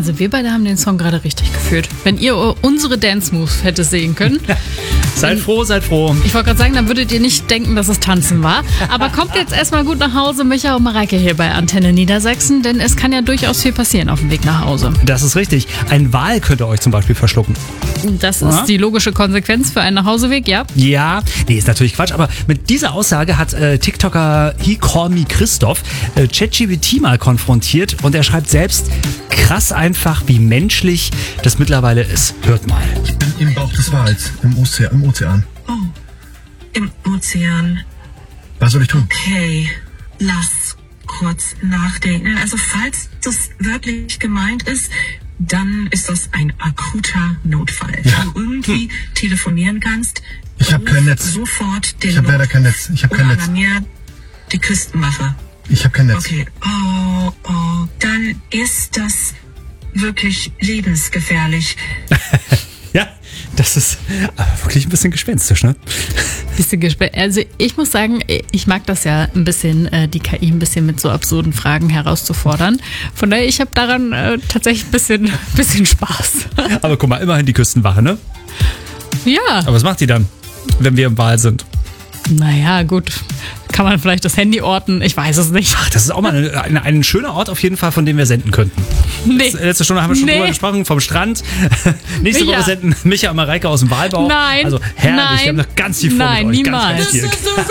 Also wir beide haben den Song gerade richtig gefühlt. Wenn ihr unsere Dance-Moves hättet sehen können. Seid froh, seid froh. Ich wollte gerade sagen, dann würdet ihr nicht denken, dass es Tanzen war. Aber kommt jetzt erstmal gut nach Hause, Micha und Mareike hier bei Antenne Niedersachsen, denn es kann ja durchaus viel passieren auf dem Weg nach Hause. Das ist richtig. Ein Wal könnte euch zum Beispiel verschlucken. Das ist die logische Konsequenz für einen Nachhauseweg, ja? Ja, nee, ist natürlich Quatsch, aber mit dieser Aussage hat TikToker He Call Me Christoph ChatGPT mal konfrontiert und er schreibt selbst, krass einfach, wie menschlich das mittlerweile ist. Hört mal. Ich bin im Bauch des Wals, im Ozean. Oh, im Ozean. Was soll ich tun? Okay, lass kurz nachdenken. Also falls das wirklich gemeint ist, dann ist das ein akuter Notfall. Ja. Wenn du irgendwie telefonieren kannst, Ich hab kein Netz. Sofort den Ich habe leider kein Netz. Oder alarmier die Küstenwache. Ich habe kein Netz. Okay, dann ist das wirklich lebensgefährlich. Ja, das ist aber wirklich ein bisschen gespenstisch, ne? Also ich muss sagen, ich mag das ja ein bisschen, die KI ein bisschen mit so absurden Fragen herauszufordern. Von daher, ich habe daran tatsächlich ein bisschen Spaß. Aber guck mal, immerhin die Küstenwache, ne? Ja. Aber was macht die dann, wenn wir im Wal sind? Naja, gut. Kann man vielleicht das Handy orten? Ich weiß es nicht. Ach, das ist auch mal ein schöner Ort auf jeden Fall, von dem wir senden könnten. Nee. Letzte Stunde haben wir schon drüber gesprochen, vom Strand. Nächste Woche senden Micha und Mareike aus dem Walbau. Nein. Also herrlich, Nein. wir haben noch ganz viel vor Nein, mit euch. niemals. Ganz viel.